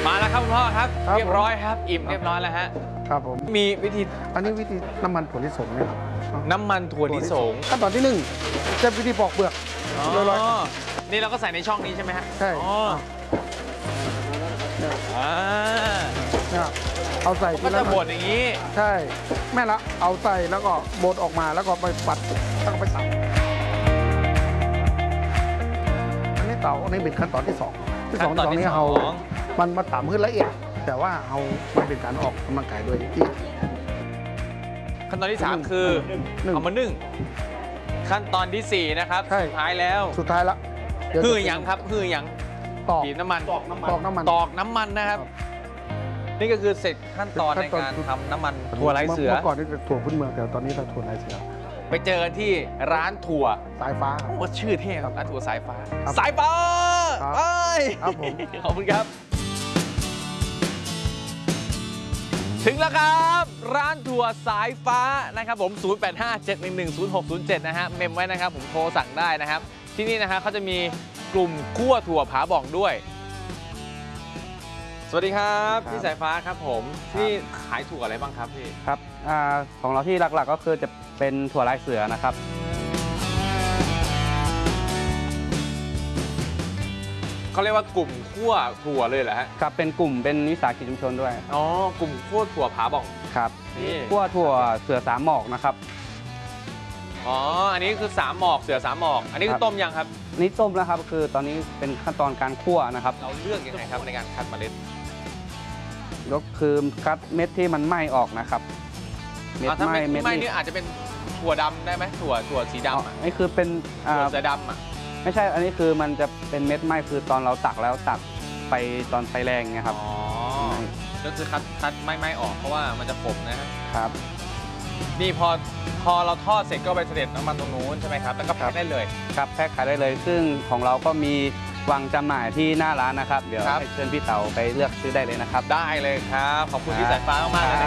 มาแล้วครับคุณพ่อครับครับเรียบร้อยครับอิ่มเรียบร้อยแล้วฮะครับผมมีวิธีอันนี้วิธีน้ำมันถั่วลิสงเนี่ยน้ำมันถั่วลิสงขั้นตอนที่1จะวิธีปอกเปลือกอ๋ร้อยอนี่เราก็ใส่ในช่องนี้ใช่ไหมฮะๆใช่อ๋ออ่าเนี่ยเอาใส่ก็จะบดอย่างนี้ใช่แม่ละเอาใส่แล้วก็บดออกมาแล้วก็ไปปัดแล้วก็ไปสับอันนี้เตาอันนี้เป็นขั้นตอนที่2ที่2นี่เอามันมาต่ำขึ้นละเอียดแต่ว่าเอามันเป็นการออกกำลังกายด้วยที่ขั้นตอนที่ 3 คือนึ่งเอามานึ่งขั้นตอนที่ 4 นะครับใช่สุดท้ายแล้วสุดท้ายละฮือหยังครับฮือหยังตอกบีบน้ำมันตอกน้ำมันตอกน้ำมันนะครับ นี่ก็คือเสร็จขั้นตอนในการทำน้ำมันถั่วลายเสือเมื่อก่อนนี่เป็นถั่วพื้นเมืองแต่ตอนนี้เราถั่วลายเสือไปเจอกันที่ร้านถั่วสายฟ้าว่าชื่อเท่ครับร้านถั่วสายฟ้าครับสายฟ้าครับไปครับผมขอบคุณครับ ถึงแล้วครับ ร้านถั่วสายฟ้านะครับผม 0857110607 นะฮะเมมไว้นะครับผมโทรสั่งได้นะครับ ที่นี่นะฮะเขาจะมีกลุ่มคั่วถั่วผาบ่องด้วย สวัสดีครับครับพี่สายฟ้าครับผมที่ขายถั่วอะไรบ้างครับพี่ครับของเราที่หลักๆก็คือจะเป็นถั่วลายเสือนะครับเขาเรียกว่ากลุ่มคั่วถั่วเลยเหรอฮะครับเป็นกลุ่มเป็นวิสาหกิจชุมชนด้วยอ๋อกลุ่มคั่วถั่วผาบ่องครับนี่คั่วถั่วเสือสามหมอกนะครับอ๋ออันนี้คือ3หมอกเสือ3หมอก อันนี้คืครัอบ ต้มยังครับนี่ต้มแล้วครับคือตอนนี้เป็นขั้นตอนการคั่วนะครับเราเลือกยังไงครับในการคัดเมล็ดก็คือคัดเม็ดที่มันไหม้ออกนะครับ เม็ดถ้าไหม้ไม่เม็ดไม่นี่นี่อาจจะเป็นถั่วดำได้ไหมถั่วสีอ๋อดำอ่ะนี่คือเป็นถั่วเสือดำอ่ะไม่ใช่อันนี้คือมันจะเป็นเม็ดไหม้คือตอนเราตักแล้วตักไปตอนไฟแรงเงี้ยครับอ๋อก็คือคัดไม่ออกเพราะว่ามันจะขมนะฮะครับนี่พอเราทอดเสร็จก็ไปเสด็จน้ำมันตรงนู้นใช่ไหมครับแล้วก็แพ็คได้เลยครับแพ็คขายได้เลย ซึ่งของเราก็มีวางจำหน่ายที่หน้าร้านนะครับ เดี๋ยวครับให้เชิญพี่เต๋าไปเลือกซื้อได้เลยนะครับได้เลยครับขอบคุณพี่สายฟ้ามากๆเลย